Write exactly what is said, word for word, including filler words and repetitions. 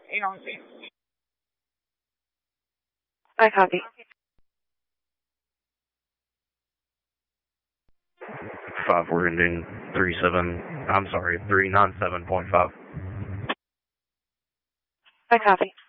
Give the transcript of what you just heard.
You know. I copy. Five, we're ending three seven. I'm sorry, three nine seven point five. I copy.